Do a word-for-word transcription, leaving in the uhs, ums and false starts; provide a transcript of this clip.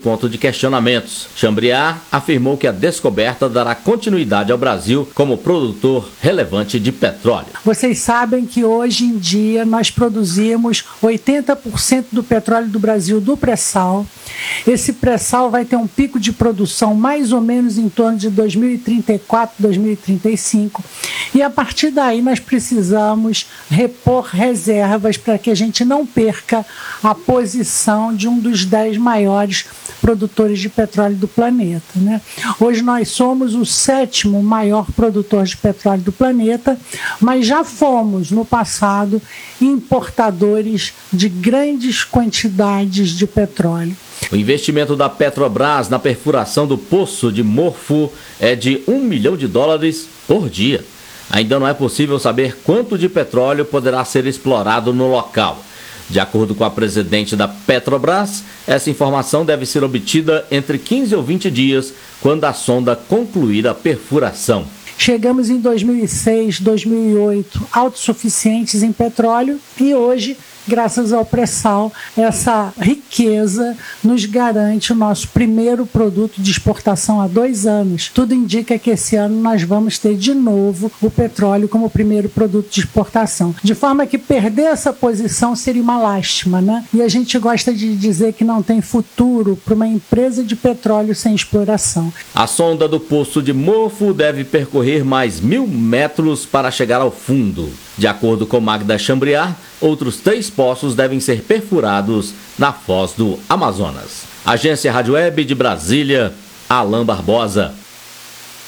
ponto de questionamentos. Chambriard afirmou que a descoberta dará continuidade ao Brasil como produtor relevante de petróleo. Vocês sabem que hoje em dia nós produzimos oitenta por cento do petróleo do Brasil do pré-sal. Esse pré-sal vai ter um pico de produção mais ou menos em torno de dois mil e trinta e quatro, dois mil e trinta e cinco. E a partir daí nós precisamos repor reservas para que a gente não perca a posição de um dos dez maiores produtores de petróleo do planeta, né? Hoje nós somos o sétimo maior produtor de petróleo do planeta, mas já fomos no passado importadores de grandes quantidades de petróleo. O investimento da Petrobras na perfuração do poço de Morfo é de um milhão de dólares por dia. Ainda não é possível saber quanto de petróleo poderá ser explorado no local. De acordo com a presidente da Petrobras, essa informação deve ser obtida entre quinze ou vinte dias, quando a sonda concluir a perfuração. Chegamos em dois mil e seis, dois mil e oito autossuficientes em petróleo e hoje, graças ao pré-sal, essa riqueza nos garante o nosso primeiro produto de exportação há dois anos. Tudo indica que esse ano nós vamos ter de novo o petróleo como primeiro produto de exportação. De forma que perder essa posição seria uma lástima, né? E a gente gosta de dizer que não tem futuro para uma empresa de petróleo sem exploração. A sonda do poço de Morfo deve percorrer mais mil metros para chegar ao fundo. De acordo com Magda Chambriard, outros três poços devem ser perfurados na foz do Amazonas. Agência Rádio Web de Brasília, Alain Barbosa.